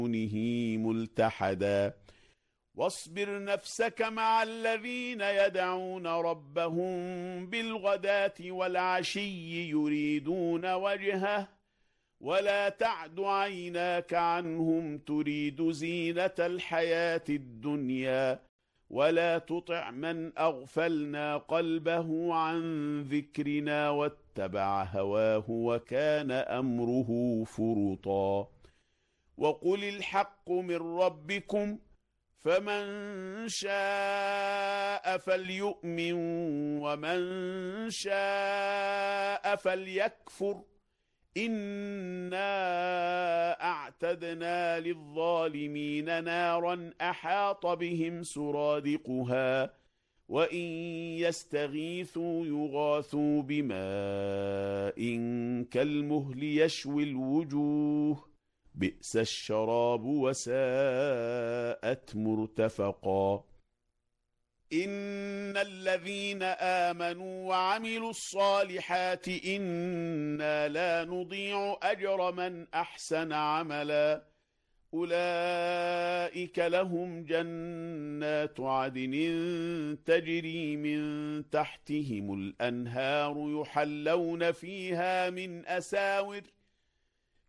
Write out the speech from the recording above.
دونه ملتحدا واصبر نفسك مع الذين يدعون ربهم بالغداة والعشي يريدون وجهه ولا تعد عيناك عنهم تريد زينة الحياة الدنيا ولا تطع من أغفلنا قلبه عن ذكرنا واتبع هواه وكان أمره فرطا وقل الحق من ربكم فمن شاء فليؤمن ومن شاء فليكفر إنا أعتدنا للظالمين نارا أحاط بهم سرادقها وإن يستغيثوا يغاثوا بماء كالمهل يشوي الوجوه بئس الشراب وساءت مرتفقا إن الذين آمنوا وعملوا الصالحات إنا لا نضيع أجر من أحسن عملا أولئك لهم جنات عدن تجري من تحتهم الأنهار يحلون فيها من أساور